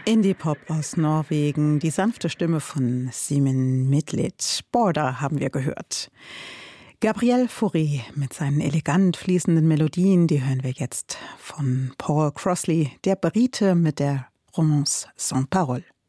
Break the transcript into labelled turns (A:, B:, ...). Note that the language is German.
A: Indie-Pop aus Norwegen, die sanfte Stimme von Simen Midtlit. Border haben wir gehört. Gabriel Fauré mit seinen elegant fließenden Melodien, die hören wir jetzt von Paul Crossley, der Brite mit der Romance sans parole.